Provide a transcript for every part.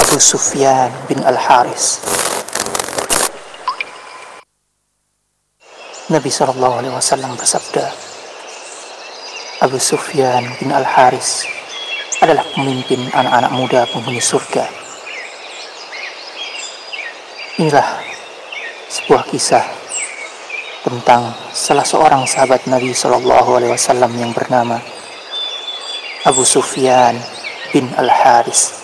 Abu Sufyan bin Al-Haris. Nabi SAW bersabda, Abu Sufyan bin Al-Haris adalah pemimpin anak-anak muda penghuni surga. Inilah sebuah kisah tentang salah seorang sahabat Nabi SAW yang bernama Abu Sufyan bin Al-Haris.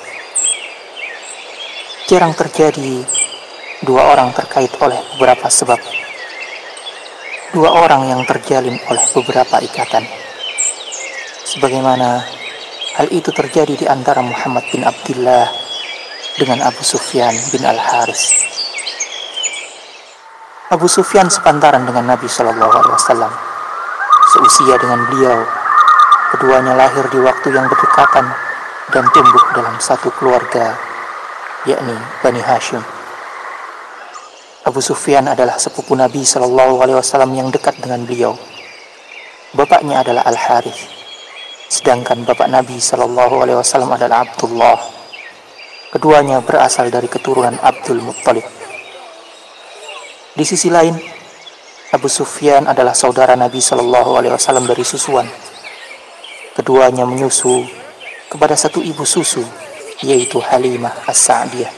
Jarang terjadi dua orang terkait oleh beberapa sebab, dua orang yang terjalin oleh beberapa ikatan, sebagaimana hal itu terjadi di antara Muhammad bin Abdullah dengan Abu Sufyan bin Al-Haris. Abu Sufyan sepantaran dengan Nabi SAW, seusia dengan beliau. Keduanya lahir di waktu yang berdekatan dan tumbuh dalam satu keluarga, yakni Bani Hashim. Abu Sufyan adalah sepupu Nabi SAW yang dekat dengan beliau. Bapaknya adalah Al-Harith, sedangkan bapak Nabi SAW adalah Abdullah. Keduanya berasal dari keturunan Abdul Muttalib. Di sisi lain, Abu Sufyan adalah saudara Nabi SAW dari susuan. Keduanya menyusu kepada satu ibu susu, yaitu Halimah As-Sa'diyah.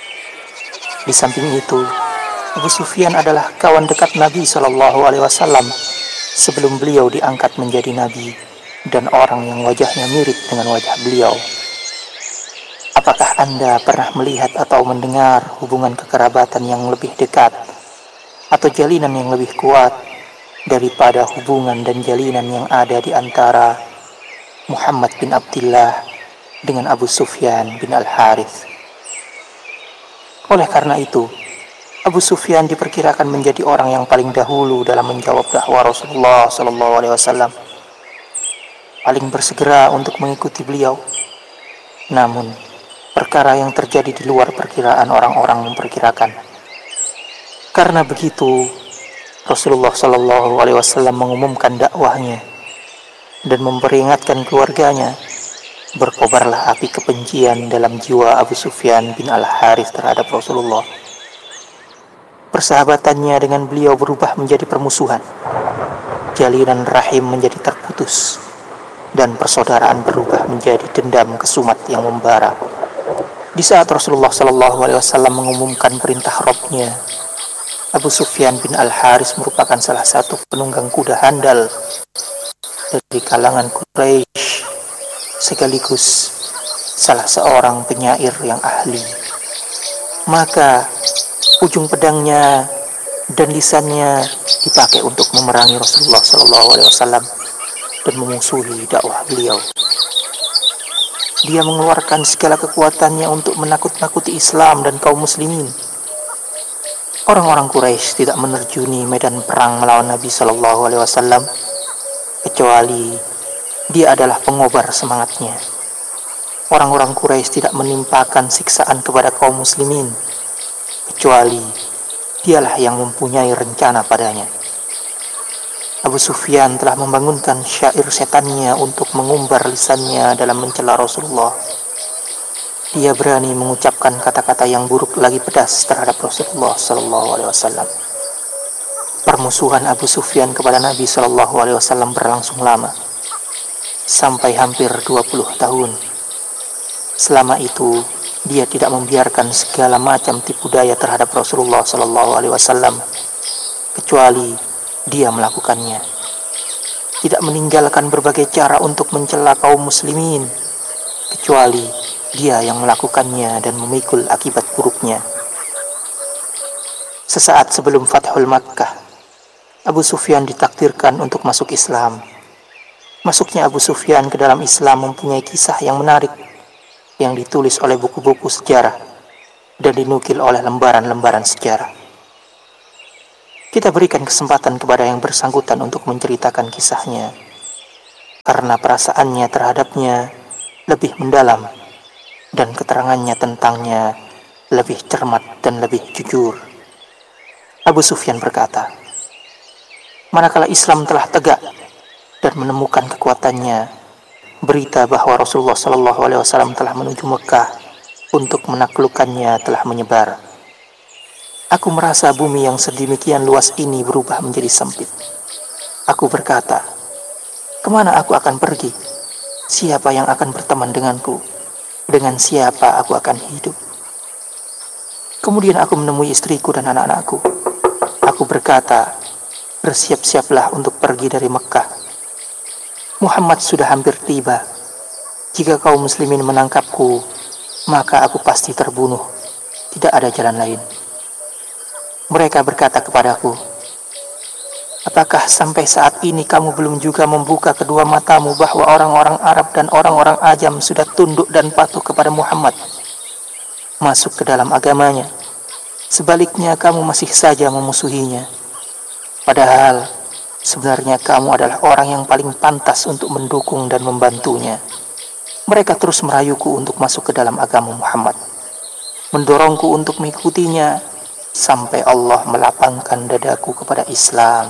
Di samping itu, Abu Sufyan adalah kawan dekat Nabi SAW sebelum beliau diangkat menjadi Nabi dan orang yang wajahnya mirip dengan wajah beliau. Apakah Anda pernah melihat atau mendengar hubungan kekerabatan yang lebih dekat atau jalinan yang lebih kuat daripada hubungan dan jalinan yang ada di antara Muhammad bin Abdullah dengan Abu Sufyan bin Al-Harith? Oleh karena itu, Abu Sufyan diperkirakan menjadi orang yang paling dahulu dalam menjawab dakwah Rasulullah SAW, paling bersegera untuk mengikuti beliau. Namun, perkara yang terjadi di luar perkiraan orang-orang memperkirakan. Karena begitu, Rasulullah SAW mengumumkan dakwahnya dan memperingatkan keluarganya. Berkobarlah api kebencian dalam jiwa Abu Sufyan bin Al-Harith terhadap Rasulullah. Persahabatannya dengan beliau berubah menjadi permusuhan. Jalinan rahim menjadi terputus, dan persaudaraan berubah menjadi dendam kesumat yang membara. Di saat Rasulullah SAW mengumumkan perintah Rabb-Nya, Abu Sufyan bin Al-Haris merupakan salah satu penunggang kuda handal dari kalangan Quraisy, sekaligus salah seorang penyair yang ahli. Maka ujung pedangnya dan lisannya dipakai untuk memerangi Rasulullah SAW dan memusuhi dakwah beliau. Dia mengeluarkan segala kekuatannya untuk menakut-nakuti Islam dan kaum muslimin. Orang-orang Quraisy tidak menerjuni medan perang melawan Nabi SAW kecuali dia adalah pengobar semangatnya. Orang-orang Quraisy tidak menimpakan siksaan kepada kaum muslimin kecuali dialah yang mempunyai rencana padanya. Abu Sufyan telah membangunkan syair setannya untuk mengumbar lisannya dalam mencela Rasulullah. Dia berani mengucapkan kata-kata yang buruk lagi pedas terhadap Rasulullah SAW. Permusuhan Abu Sufyan kepada Nabi SAW berlangsung lama, sampai hampir 20 tahun. Selama itu, dia tidak membiarkan segala macam tipu daya terhadap Rasulullah SAW, kecuali dia melakukannya. Tidak meninggalkan berbagai cara untuk mencela kaum muslimin, kecuali dia yang melakukannya dan memikul akibat buruknya. Sesaat sebelum Fathul Makkah, Abu Sufyan ditakdirkan untuk masuk Islam. Masuknya Abu Sufyan ke dalam Islam mempunyai kisah yang menarik, yang ditulis oleh buku-buku sejarah dan dinukil oleh lembaran-lembaran sejarah. Kita berikan kesempatan kepada yang bersangkutan untuk menceritakan kisahnya, karena perasaannya terhadapnya lebih mendalam dan keterangannya tentangnya lebih cermat dan lebih jujur. Abu Sufyan berkata, manakala Islam telah tegak dan menemukan kekuatannya, berita bahwa Rasulullah SAW telah menuju Mekah untuk menaklukkannya telah menyebar. Aku merasa bumi yang sedemikian luas ini berubah menjadi sempit. Aku berkata, kemana aku akan pergi? Siapa yang akan berteman denganku? Dengan siapa aku akan hidup? Kemudian aku menemui istriku dan anak-anakku. Aku berkata, bersiap-siaplah untuk pergi dari Mekah. Muhammad sudah hampir tiba. Jika kaum muslimin menangkapku, maka aku pasti terbunuh. Tidak ada jalan lain. Mereka berkata kepadaku, apakah sampai saat ini kamu belum juga membuka kedua matamu bahwa orang-orang Arab dan orang-orang Ajam sudah tunduk dan patuh kepada Muhammad, masuk ke dalam agamanya? Sebaliknya kamu masih saja memusuhinya. Padahal sebenarnya kamu adalah orang yang paling pantas untuk mendukung dan membantunya. Mereka terus merayuku untuk masuk ke dalam agama Muhammad, mendorongku untuk mengikutinya, sampai Allah melapangkan dadaku kepada Islam.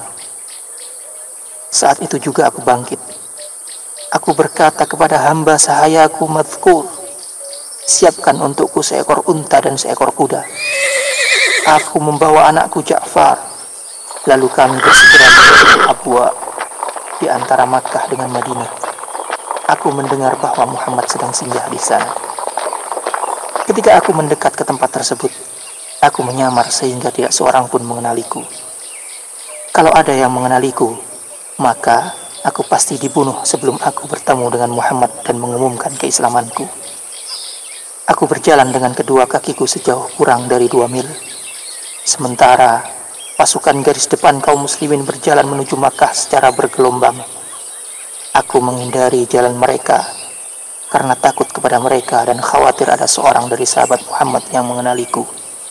Saat itu juga aku bangkit. Aku berkata kepada hamba sahayaku Madhkur, siapkan untukku seekor unta dan seekor kuda. Aku membawa anakku Ja'far. Lalu kami bersegera menuju Abwa di antara Makkah dengan Madinah. Aku mendengar bahwa Muhammad sedang singgah di sana. Ketika aku mendekat ke tempat tersebut, aku menyamar sehingga tidak seorang pun mengenaliku. Kalau ada yang mengenaliku, maka aku pasti dibunuh sebelum aku bertemu dengan Muhammad dan mengumumkan keislamanku. Aku berjalan dengan kedua kakiku sejauh kurang dari 2 mil. Sementara pasukan garis depan kaum muslimin berjalan menuju Makkah secara bergelombang. Aku menghindari jalan mereka karena takut kepada mereka dan khawatir ada seorang dari sahabat Muhammad yang mengenaliku.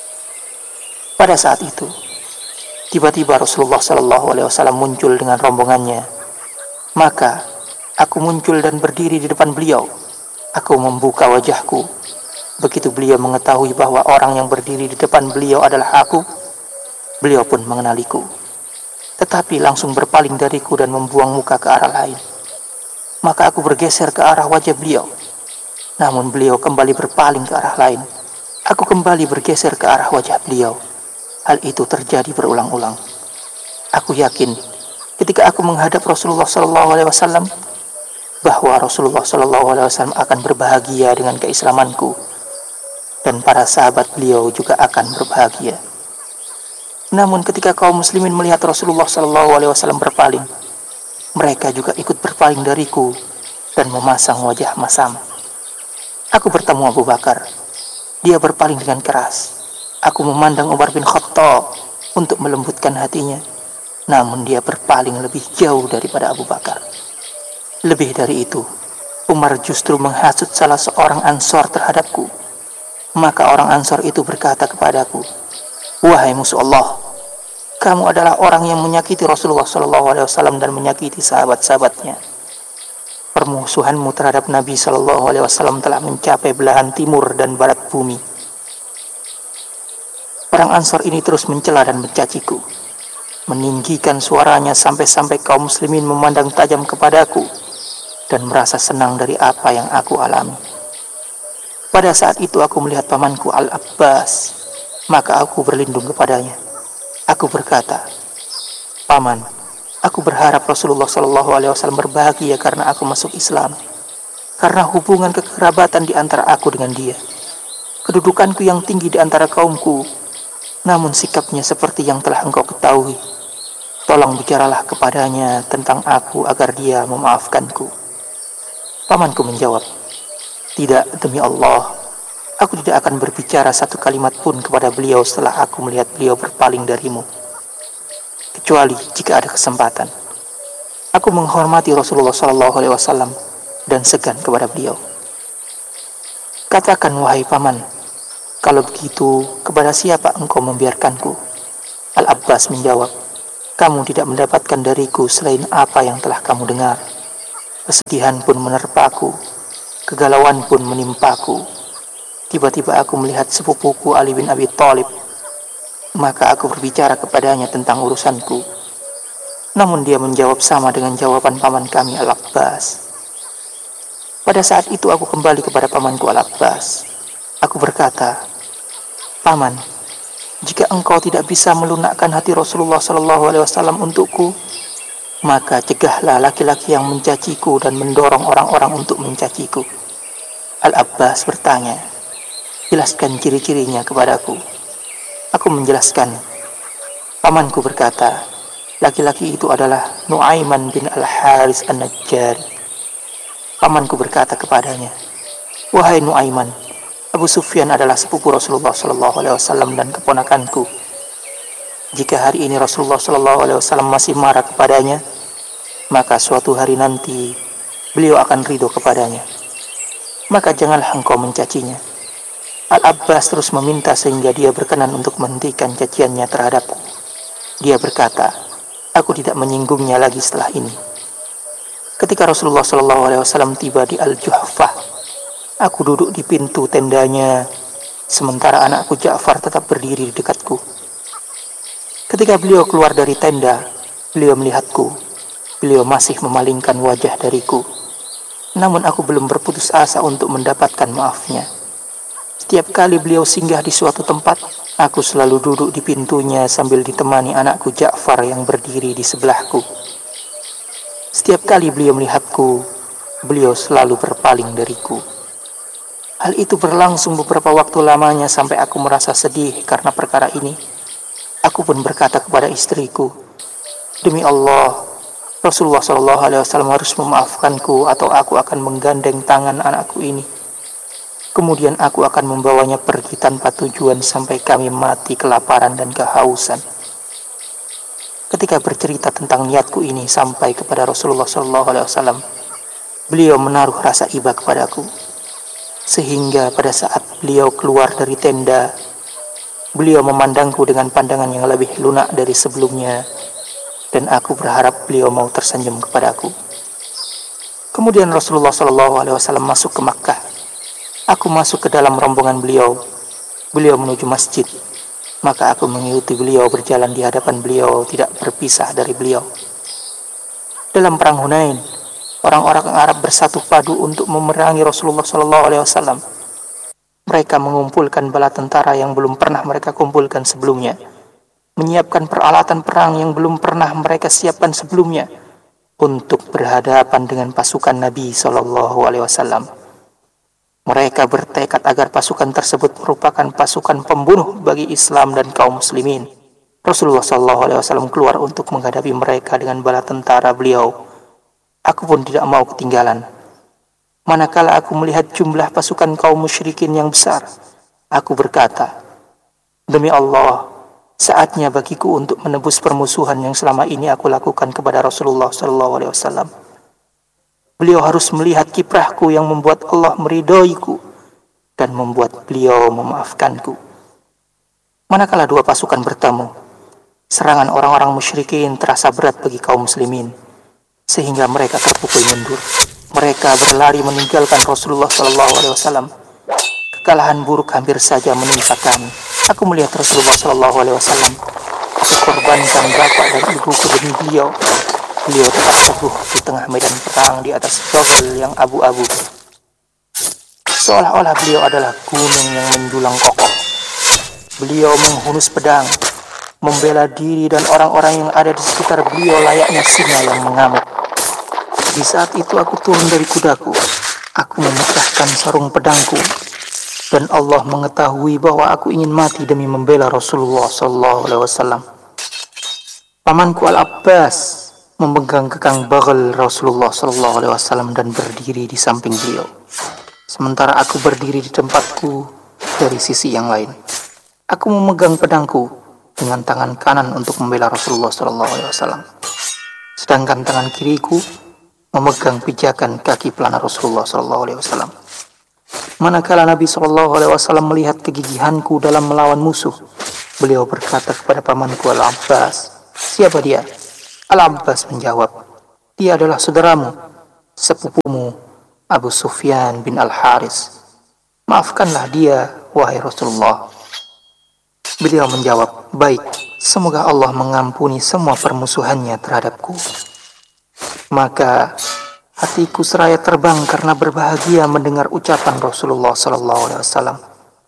Pada saat itu, tiba-tiba Rasulullah SAW muncul dengan rombongannya. Maka aku muncul dan berdiri di depan beliau. Aku membuka wajahku. Begitu beliau mengetahui bahwa orang yang berdiri di depan beliau adalah aku, beliau pun mengenaliku. Tetapi langsung berpaling dariku dan membuang muka ke arah lain. Maka aku bergeser ke arah wajah beliau. Namun beliau kembali berpaling ke arah lain. Aku kembali bergeser ke arah wajah beliau. Hal itu terjadi berulang-ulang. Aku yakin ketika aku menghadap Rasulullah SAW bahwa Rasulullah SAW akan berbahagia dengan keislamanku, dan para sahabat beliau juga akan berbahagia. Namun ketika kaum muslimin melihat Rasulullah SAW berpaling, mereka juga ikut berpaling dariku dan memasang wajah masam. Aku bertemu Abu Bakar. Dia berpaling dengan keras. Aku memandang Umar bin Khattab untuk melembutkan hatinya. Namun dia berpaling lebih jauh daripada Abu Bakar. Lebih dari itu, Umar justru menghasut salah seorang Ansor terhadapku. Maka orang Ansor itu berkata kepadaku, wahai musuh Allah, kamu adalah orang yang menyakiti Rasulullah SAW dan menyakiti sahabat-sahabatnya. Permusuhanmu terhadap Nabi SAW telah mencapai belahan timur dan barat bumi. Orang Ansor ini terus mencela dan mencaciku, meninggikan suaranya sampai-sampai kaum muslimin memandang tajam kepadaku dan merasa senang dari apa yang aku alami. Pada saat itu aku melihat pamanku Al-Abbas, maka aku berlindung kepadanya. Aku berkata, paman, aku berharap Rasulullah SAW berbahagia karena aku masuk Islam, karena hubungan kekerabatan di antara aku dengan dia, kedudukanku yang tinggi di antara kaumku. Namun sikapnya seperti yang telah engkau ketahui. Tolong bicaralah kepadanya tentang aku agar dia memaafkanku. Pamanku menjawab, tidak, demi Allah, aku tidak akan berbicara satu kalimat pun kepada beliau setelah aku melihat beliau berpaling darimu, kecuali jika ada kesempatan. Aku menghormati Rasulullah SAW dan segan kepada beliau. Katakan, wahai paman, kalau begitu kepada siapa engkau membiarkanku? Al-Abbas menjawab, kamu tidak mendapatkan dariku selain apa yang telah kamu dengar. Kesedihan pun menerpaku, kegalauan pun menimpaku. Tiba-tiba aku melihat sepupuku Ali bin Abi Thalib. Maka aku berbicara kepadanya tentang urusanku. Namun dia menjawab sama dengan jawaban paman kami Al-Abbas. Pada saat itu aku kembali kepada pamanku Al-Abbas. Aku berkata, "Paman, jika engkau tidak bisa melunakkan hati Rasulullah SAW untukku, maka cegahlah laki-laki yang mencaciku dan mendorong orang-orang untuk mencaciku." Al-Abbas bertanya, "Jelaskan ciri-cirinya kepadaku." Aku menjelaskan. Pamanku berkata, "Laki-laki itu adalah Nu'aiman bin Al-Haris An-Najjari." Pamanku berkata kepadanya, "Wahai Nu'aiman, Abu Sufyan adalah sepupu Rasulullah SAW dan keponakanku. Jika hari ini Rasulullah SAW masih marah kepadanya, maka suatu hari nanti beliau akan ridho kepadanya. Maka janganlah engkau mencacinya." Al-Abbas terus meminta sehingga dia berkenan untuk menghentikan caciannya terhadapku. Dia berkata, "Aku tidak menyinggungnya lagi setelah ini." Ketika Rasulullah SAW tiba di Al-Juhfah, aku duduk di pintu tendanya, sementara anakku Ja'far tetap berdiri di dekatku. Ketika beliau keluar dari tenda, beliau melihatku. Beliau masih memalingkan wajah dariku. Namun aku belum berputus asa untuk mendapatkan maafnya. Setiap kali beliau singgah di suatu tempat, aku selalu duduk di pintunya sambil ditemani anakku Ja'far yang berdiri di sebelahku. Setiap kali beliau melihatku, beliau selalu berpaling dariku. Hal itu berlangsung beberapa waktu lamanya sampai aku merasa sedih karena perkara ini. Aku pun berkata kepada istriku, "Demi Allah, Rasulullah SAW harus memaafkanku atau aku akan menggandeng tangan anakku ini. Kemudian aku akan membawanya pergi tanpa tujuan sampai kami mati kelaparan dan kehausan." Ketika bercerita tentang niatku ini sampai kepada Rasulullah SAW, beliau menaruh rasa iba kepadaku. Sehingga pada saat beliau keluar dari tenda, beliau memandangku dengan pandangan yang lebih lunak dari sebelumnya, dan aku berharap beliau mau tersenyum kepadaku. Kemudian Rasulullah SAW masuk ke Makkah. Aku masuk ke dalam rombongan beliau. Beliau menuju masjid. Maka aku mengikuti beliau berjalan di hadapan beliau, tidak berpisah dari beliau. Dalam perang Hunain, orang-orang Arab bersatu padu untuk memerangi Rasulullah SAW. Mereka mengumpulkan bala tentara yang belum pernah mereka kumpulkan sebelumnya, menyiapkan peralatan perang yang belum pernah mereka siapkan sebelumnya untuk berhadapan dengan pasukan Nabi SAW. Mereka bertekad agar pasukan tersebut merupakan pasukan pembunuh bagi Islam dan kaum muslimin. Rasulullah SAW keluar untuk menghadapi mereka dengan bala tentara beliau. Aku pun tidak mau ketinggalan. Manakala aku melihat jumlah pasukan kaum musyrikin yang besar, aku berkata, "Demi Allah, saatnya bagiku untuk menebus permusuhan yang selama ini aku lakukan kepada Rasulullah SAW. Beliau harus melihat kiprahku yang membuat Allah meridhoiku dan membuat beliau memaafkanku." Manakala dua pasukan bertemu, serangan orang-orang musyrikin terasa berat bagi kaum muslimin, sehingga mereka terpukul mundur. Mereka berlari meninggalkan Rasulullah SAW. Kekalahan buruk hampir saja menimpa kami. Aku melihat Rasulullah SAW. Aku korbankan bapak dan ibuku demi beliau. Beliau tetap teguh di tengah medan perang di atas bagel yang abu-abu. Seolah-olah beliau adalah gunung yang menjulang kokoh. Beliau menghunus pedang, membela diri dan orang-orang yang ada di sekitar beliau layaknya singa yang mengamuk. Di saat itu aku turun dari kudaku. Aku memecahkan sarung pedangku, dan Allah mengetahui bahwa aku ingin mati demi membela Rasulullah SAW. Pamanku Al-Abbas memegang kekang bagel Rasulullah SAW dan berdiri di samping beliau, sementara aku berdiri di tempatku dari sisi yang lain. Aku memegang pedangku dengan tangan kanan untuk membela Rasulullah SAW, sedangkan tangan kiriku memegang pijakan kaki pelana Rasulullah SAW. Manakala Nabi SAW melihat kegigihanku dalam melawan musuh, beliau berkata kepada pamanku Al-Abbas, "Siapa dia?" Al-Abbas menjawab, "Dia adalah saudaramu, sepupumu, Abu Sufyan bin Al-Haris. Maafkanlah dia, wahai Rasulullah." Beliau menjawab, "Baik, semoga Allah mengampuni semua permusuhannya terhadapku." Maka hatiku seraya terbang karena berbahagia mendengar ucapan Rasulullah SAW.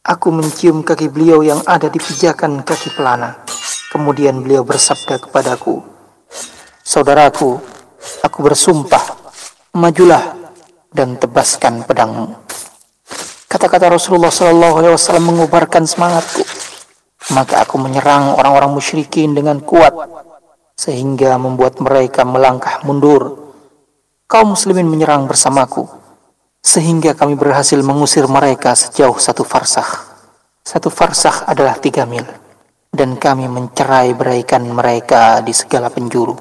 Aku mencium kaki beliau yang ada di pijakan kaki pelana. Kemudian beliau bersabda kepadaku, "Saudaraku, aku bersumpah, majulah dan tebaskan pedangmu." Kata-kata Rasulullah SAW mengobarkan semangatku. Maka aku menyerang orang-orang musyrikin dengan kuat, sehingga membuat mereka melangkah mundur. Kaum muslimin menyerang bersamaku, sehingga kami berhasil mengusir mereka sejauh 1 farsakh. 1 farsakh adalah 3 mil, dan kami mencerai beraikan mereka di segala penjuru.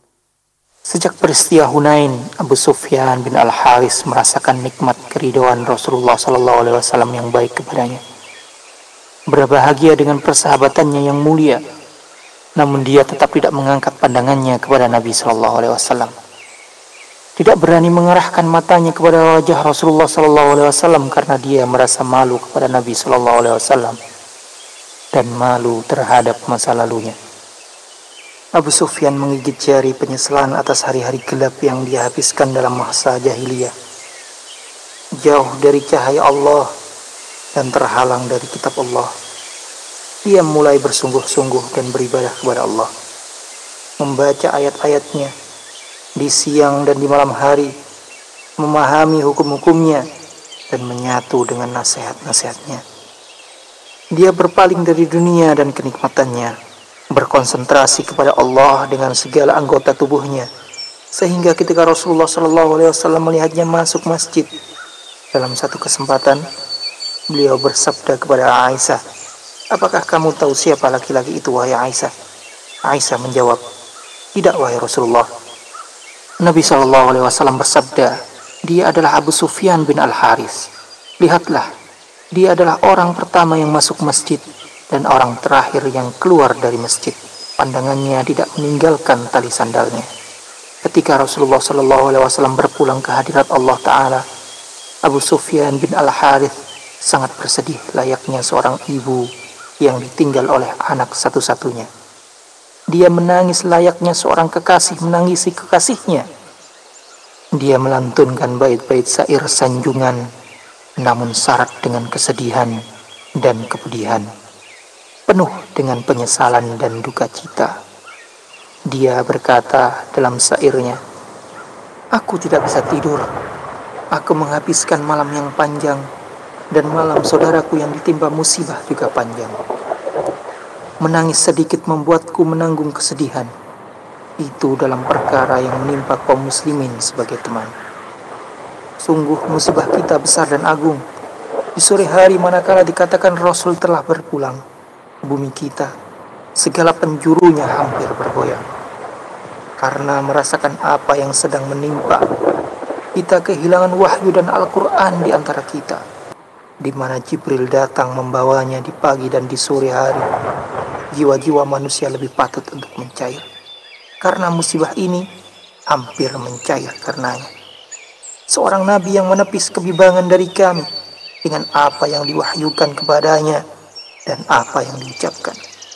Sejak peristiwa Hunain, Abu Sufyan bin Al-Haris merasakan nikmat keridhaan Rasulullah SAW yang baik kepadanya. Berbahagia dengan persahabatannya yang mulia, namun dia tetap tidak mengangkat pandangannya kepada Nabi SAW. Tidak berani mengarahkan matanya kepada wajah Rasulullah SAW karena dia merasa malu kepada Nabi SAW dan malu terhadap masa lalunya. Abu Sufyan menggigit jari penyesalan atas hari-hari gelap yang dia habiskan dalam masa jahiliyah, jauh dari cahaya Allah dan terhalang dari kitab Allah. Dia mulai bersungguh-sungguh dan beribadah kepada Allah, membaca ayat-ayatnya di siang dan di malam hari, memahami hukum-hukumnya dan menyatu dengan nasihat-nasihatnya. Dia berpaling dari dunia dan kenikmatannya, berkonsentrasi kepada Allah dengan segala anggota tubuhnya, sehingga ketika Rasulullah SAW melihatnya masuk masjid, dalam satu kesempatan beliau bersabda kepada Aisyah, "Apakah kamu tahu siapa laki-laki itu, wahai Aisyah?" Aisyah menjawab, "Tidak, wahai Rasulullah." Nabi SAW bersabda, "Dia adalah Abu Sufyan bin Al-Haris. Lihatlah, dia adalah orang pertama yang masuk masjid dan orang terakhir yang keluar dari masjid. Pandangannya tidak meninggalkan tali sandalnya." Ketika Rasulullah SAW berpulang ke hadirat Allah Ta'ala, Abu Sufyan bin Al-Harith sangat bersedih layaknya seorang ibu yang ditinggal oleh anak satu-satunya. Dia menangis layaknya seorang kekasih menangisi kekasihnya. Dia melantunkan bait-bait syair sanjungan, namun syarat dengan kesedihan dan kepedihan, penuh dengan penyesalan dan duka cita. Dia berkata dalam syairnya, "Aku tidak bisa tidur. Aku menghabiskan malam yang panjang, dan malam saudaraku yang ditimpa musibah juga panjang. Menangis sedikit membuatku menanggung kesedihan. Itu dalam perkara yang menimpa kaum muslimin sebagai teman. Sungguh musibah kita besar dan agung. Di sore hari manakala dikatakan Rasul telah berpulang, bumi kita, segala penjurunya hampir bergoyang. Karena merasakan apa yang sedang menimpa, kita kehilangan wahyu dan Al-Quran di antara kita, di mana Jibril datang membawanya di pagi dan di sore hari. Jiwa-jiwa manusia lebih patut untuk mencair, karena musibah ini hampir mencair karenanya. Seorang nabi yang menepis kebimbingan dari kami dengan apa yang diwahyukan kepadanya dan apa yang diucapkan.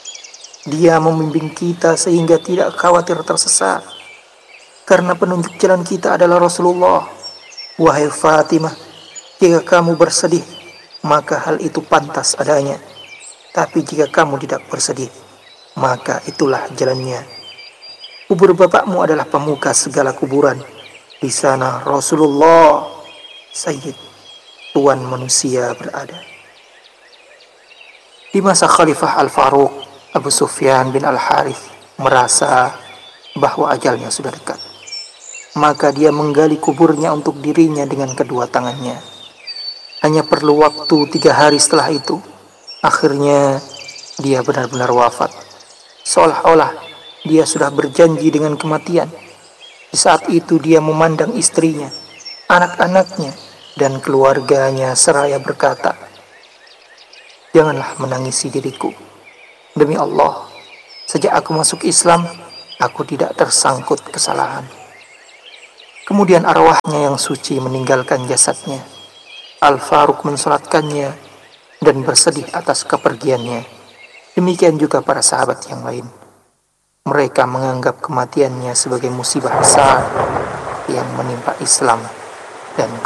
Dia membimbing kita sehingga tidak khawatir tersesat, karena penunjuk jalan kita adalah Rasulullah. Wahai Fatimah, jika kamu bersedih, maka hal itu pantas adanya. Tapi jika kamu tidak bersedih, maka itulah jalannya. Kubur bapakmu adalah pemuka segala kuburan. Di sana Rasulullah, Sayyid, Tuan manusia berada." Di masa Khalifah Al-Faruq, Abu Sufyan bin Al-Harith merasa bahwa ajalnya sudah dekat. Maka dia menggali kuburnya untuk dirinya dengan kedua tangannya. Hanya perlu waktu 3 hari setelah itu, akhirnya dia benar-benar wafat. Seolah-olah dia sudah berjanji dengan kematian. Di saat itu dia memandang istrinya, anak-anaknya, dan keluarganya seraya berkata, "Janganlah menangisi diriku. Demi Allah, sejak aku masuk Islam, aku tidak tersangkut kesalahan." Kemudian arwahnya yang suci meninggalkan jasadnya. Al-Faruq mensolatkannya dan bersedih atas kepergiannya. Demikian juga para sahabat yang lain. Mereka menganggap kematiannya sebagai musibah besar yang menimpa Islam dan